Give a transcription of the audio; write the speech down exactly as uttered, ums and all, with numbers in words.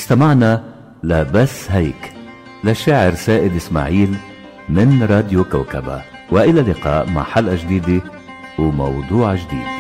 استمعنا لبس هيك للشاعر سائد إسماعيل من راديو كوكبة، وإلى اللقاء مع حلقة جديدة وموضوع جديد.